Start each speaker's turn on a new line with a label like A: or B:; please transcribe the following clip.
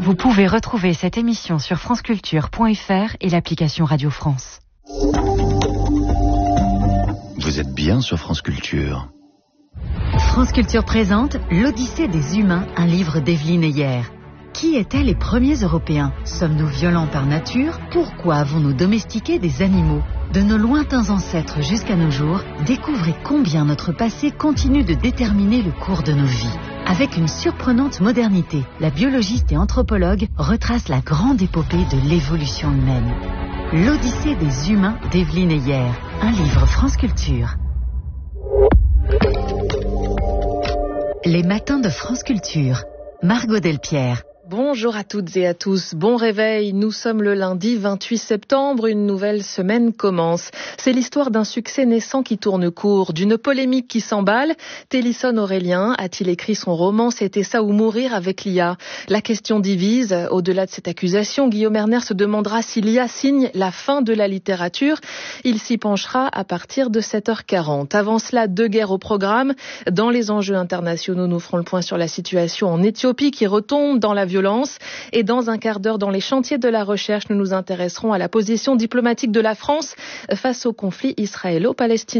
A: Vous pouvez retrouver cette émission sur franceculture.fr et l'application Radio France.
B: Vous êtes bien sur France Culture.
A: France Culture présente L'Odyssée des humains, un livre d'Evelyne Heyer. Qui étaient les premiers Européens? Sommes-nous violents par nature? Pourquoi avons-nous domestiqué des animaux? De nos lointains ancêtres jusqu'à nos jours, découvrez combien notre passé continue de déterminer le cours de nos vies. Avec une surprenante modernité, la biologiste et anthropologue retrace la grande épopée de l'évolution humaine. L'Odyssée des humains d'Evelyne Heyer, un livre France Culture. Les matins de France Culture, Margot Delpierre.
C: Bonjour à toutes et à tous, bon réveil, nous sommes le lundi 28 septembre, une nouvelle semaine commence. C'est l'histoire d'un succès naissant qui tourne court, d'une polémique qui s'emballe. Télisson Aurélien a-t-il écrit son roman C'était ça ou mourir avec l'IA? La question divise. Au-delà de cette accusation, Guillaume Erner se demandera si l'IA signe la fin de la littérature. Il s'y penchera à partir de 7h40. Avant cela, 2 guerres au programme. Dans les enjeux internationaux, nous ferons le point sur la situation en Éthiopie qui retombe dans la violence. Et dans un quart d'heure, dans les chantiers de la recherche, nous nous intéresserons à la position diplomatique de la France face au conflit israélo-palestinien.